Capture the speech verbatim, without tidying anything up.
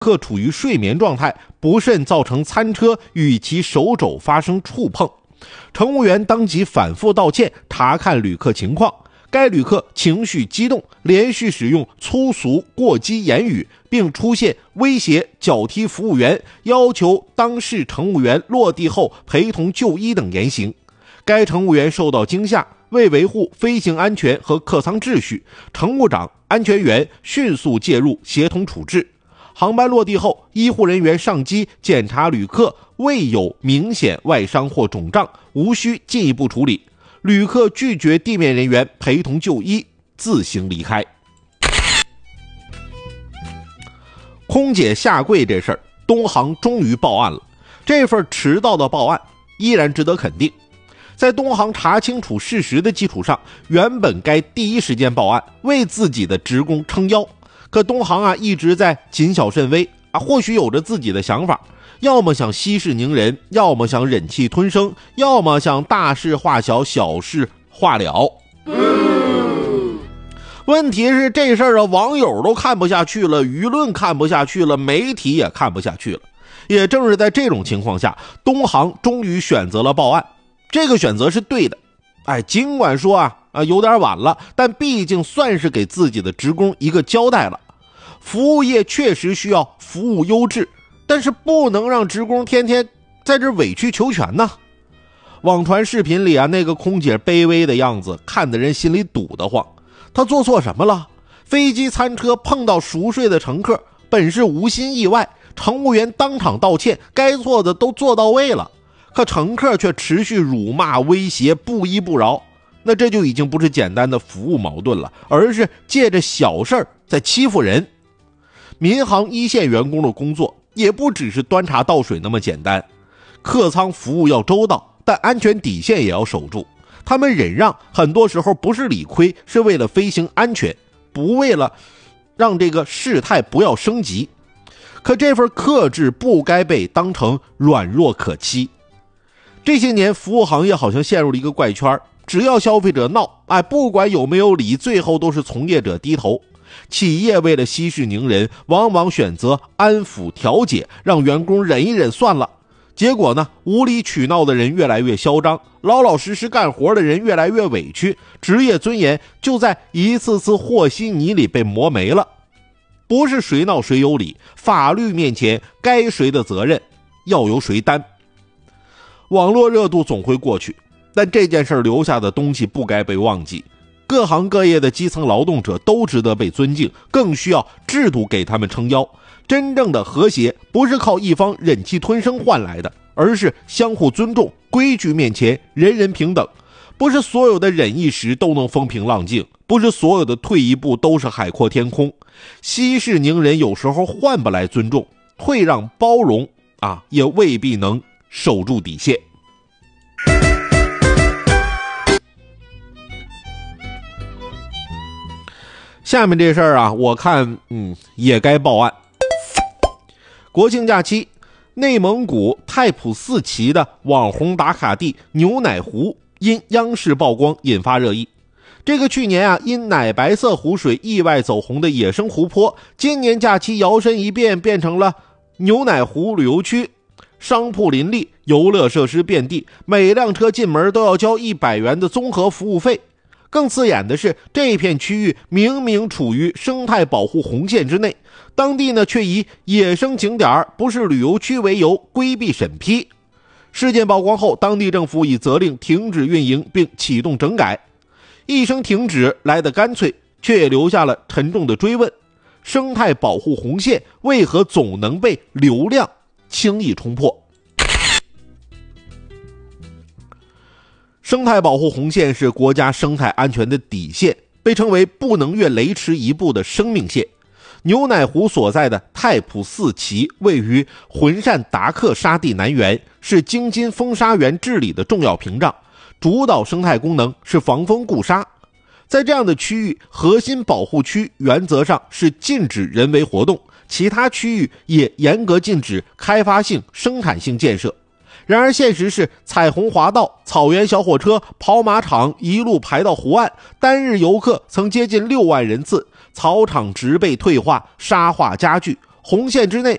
客处于睡眠状态，不慎造成餐车与其手肘发生触碰。乘务员当即反复道歉，查看旅客情况。该旅客情绪激动，连续使用粗俗过激言语，并出现威胁、脚踢服务员，要求当事乘务员落地后陪同就医等言行。该乘务员受到惊吓，为维护飞行安全和客舱秩序，乘务长、安全员迅速介入协同处置。航班落地后，医护人员上机检查旅客未有明显外伤或肿胀，无需进一步处理。旅客拒绝地面人员陪同就医，自行离开。空姐下跪这事儿，东航终于报案了。这份迟到的报案依然值得肯定。在东航查清楚事实的基础上，原本该第一时间报案，为自己的职工撑腰。可东航啊一直在谨小慎微啊，或许有着自己的想法，要么想息事宁人，要么想忍气吞声，要么想大事化小，小事化了。嗯、问题是这事儿啊，网友都看不下去了，舆论看不下去了，媒体也看不下去了。也正是在这种情况下，东航终于选择了报案。这个选择是对的，哎，尽管说啊啊有点晚了，但毕竟算是给自己的职工一个交代了。服务业确实需要服务优质，但是不能让职工天天在这委曲求全呢。网传视频里啊，那个空姐卑微的样子，看得人心里堵得慌。她做错什么了？飞机餐车碰到熟睡的乘客，本是无心意外，乘务员当场道歉，该做的都做到位了。可乘客却持续辱骂、威胁，不依不饶。那这就已经不是简单的服务矛盾了，而是借着小事在欺负人。民航一线员工的工作也不只是端茶倒水那么简单，客舱服务要周到，但安全底线也要守住。他们忍让很多时候不是理亏，是为了飞行安全，不为了让这个事态不要升级。可这份克制不该被当成软弱可欺。这些年服务行业好像陷入了一个怪圈，只要消费者闹，哎，不管有没有理，最后都是从业者低头。企业为了息事宁人，往往选择安抚调解，让员工忍一忍算了。结果呢，无理取闹的人越来越嚣张，老老实实干活的人越来越委屈，职业尊严就在一次次和稀泥里被磨没了。不是谁闹谁有理，法律面前该谁的责任要由谁担。网络热度总会过去，但这件事留下的东西不该被忘记。各行各业的基层劳动者都值得被尊敬，更需要制度给他们撑腰。真正的和谐不是靠一方忍气吞声换来的，而是相互尊重，规矩面前人人平等。不是所有的忍一时都能风平浪静，不是所有的退一步都是海阔天空。息事宁人有时候换不来尊重，退让包容啊，也未必能守住底线。下面这事儿啊，我看嗯也该报案。国庆假期，内蒙古太普寺旗的网红打卡地牛奶湖因央视曝光引发热议。这个去年啊因奶白色湖水意外走红的野生湖泊，今年假期摇身一变变成了牛奶湖旅游区，商铺林立，游乐设施遍地，每辆车进门都要交一百元的综合服务费。更刺眼的是，这片区域明明处于生态保护红线之内，当地呢却以野生景点不是旅游区为由规避审批。事件曝光后，当地政府已责令停止运营并启动整改。一声停止来得干脆，却也留下了沉重的追问：生态保护红线为何总能被流量轻易冲破？生态保护红线是国家生态安全的底线，被称为不能越雷池一步的生命线。牛奶湖所在的太普寺旗位于浑善达克沙地南缘，是京津风沙源治理的重要屏障，主导生态功能是防风固沙。在这样的区域，核心保护区原则上是禁止人为活动，其他区域也严格禁止开发性生产性建设。然而现实是，彩虹滑道、草原小火车、跑马场一路排到湖岸，单日游客曾接近六万人次，草场植被退化，沙化加剧， 红线之内